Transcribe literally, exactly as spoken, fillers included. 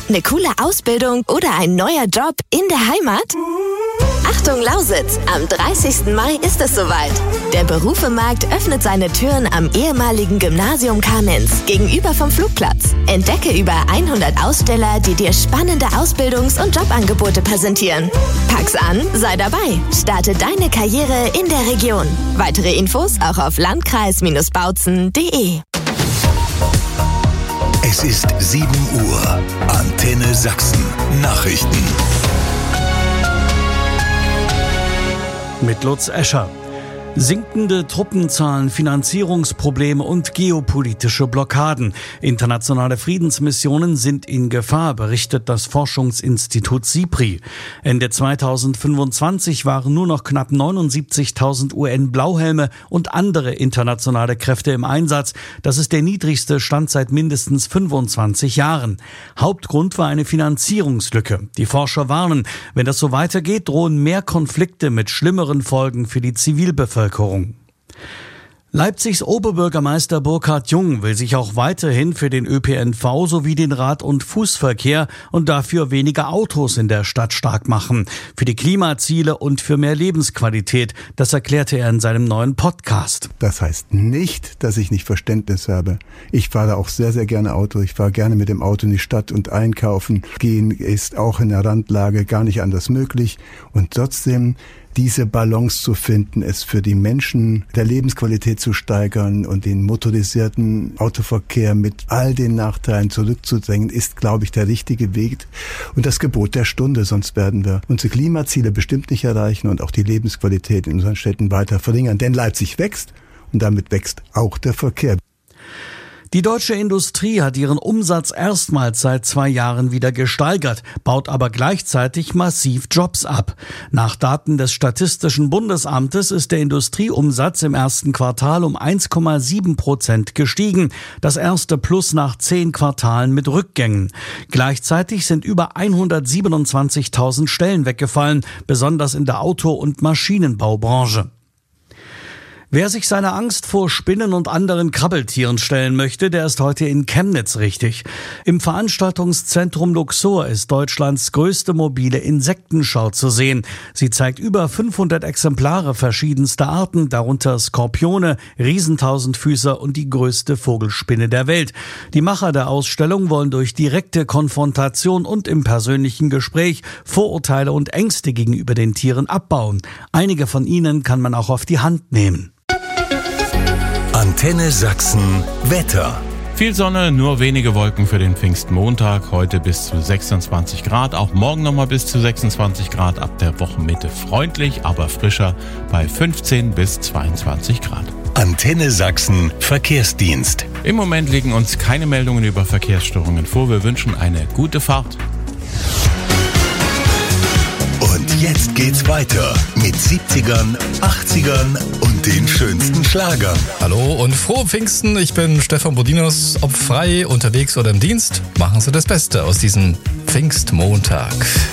Eine coole Ausbildung oder ein neuer Job in der Heimat? Achtung Lausitz, am dreißigsten Mai ist es soweit. Der Berufemarkt öffnet seine Türen am ehemaligen Gymnasium Kamenz gegenüber vom Flugplatz. Entdecke über hundert Aussteller, die dir spannende Ausbildungs- und Jobangebote präsentieren. Pack's an, sei dabei. Starte deine Karriere in der Region. Weitere Infos auch auf landkreis bautzen punkt de. Es ist sieben Uhr. Antenne Sachsen. Nachrichten. Mit Lutz Escher. Sinkende Truppenzahlen, Finanzierungsprobleme und geopolitische Blockaden. Internationale Friedensmissionen sind in Gefahr, berichtet das Forschungsinstitut SIPRI. Ende zweitausendfünfundzwanzig waren nur noch knapp neunundsiebzigtausend U N-Blauhelme und andere internationale Kräfte im Einsatz. Das ist der niedrigste Stand seit mindestens fünfundzwanzig Jahren. Hauptgrund war eine Finanzierungslücke. Die Forscher warnen, wenn das so weitergeht, drohen mehr Konflikte mit schlimmeren Folgen für die Zivilbevölkerung. Leipzigs Oberbürgermeister Burkhard Jung will sich auch weiterhin für den Ö P N V sowie den Rad- und Fußverkehr und dafür weniger Autos in der Stadt stark machen. Für die Klimaziele und für mehr Lebensqualität. Das erklärte er in seinem neuen Podcast. Das heißt nicht, dass ich nicht Verständnis habe. Ich fahre auch sehr, sehr gerne Auto. Ich fahre gerne mit dem Auto in die Stadt und einkaufen. Gehen ist auch in der Randlage gar nicht anders möglich. Und trotzdem diese Balance zu finden, es für die Menschen der Lebensqualität zu steigern und den motorisierten Autoverkehr mit all den Nachteilen zurückzudrängen, ist, glaube ich, der richtige Weg und das Gebot der Stunde. Sonst werden wir unsere Klimaziele bestimmt nicht erreichen und auch die Lebensqualität in unseren Städten weiter verringern. Denn Leipzig wächst und damit wächst auch der Verkehr. Die deutsche Industrie hat ihren Umsatz erstmals seit zwei Jahren wieder gesteigert, baut aber gleichzeitig massiv Jobs ab. Nach Daten des Statistischen Bundesamtes ist der Industrieumsatz im ersten Quartal um eins Komma sieben Prozent gestiegen, das erste Plus nach zehn Quartalen mit Rückgängen. Gleichzeitig sind über hundertsiebenundzwanzigtausend Stellen weggefallen, besonders in der Auto- und Maschinenbaubranche. Wer sich seiner Angst vor Spinnen und anderen Krabbeltieren stellen möchte, der ist heute in Chemnitz richtig. Im Veranstaltungszentrum Luxor ist Deutschlands größte mobile Insektenschau zu sehen. Sie zeigt über fünfhundert Exemplare verschiedenster Arten, darunter Skorpione, Riesentausendfüßer und die größte Vogelspinne der Welt. Die Macher der Ausstellung wollen durch direkte Konfrontation und im persönlichen Gespräch Vorurteile und Ängste gegenüber den Tieren abbauen. Einige von ihnen kann man auch auf die Hand nehmen. Antenne Sachsen Wetter. Viel Sonne, nur wenige Wolken für den Pfingstmontag. Heute bis zu sechsundzwanzig Grad. Auch morgen nochmal bis zu sechsundzwanzig Grad. Ab der Wochenmitte freundlich, aber frischer bei fünfzehn bis zweiundzwanzig Grad. Antenne Sachsen Verkehrsdienst. Im Moment liegen uns keine Meldungen über Verkehrsstörungen vor. Wir wünschen eine gute Fahrt. Und jetzt geht's weiter mit siebzigern, achtzigern und den schönsten Schlagern. Hallo und frohe Pfingsten, ich bin Stefan Bodinos. Ob frei, unterwegs oder im Dienst, machen Sie das Beste aus diesem Pfingstmontag.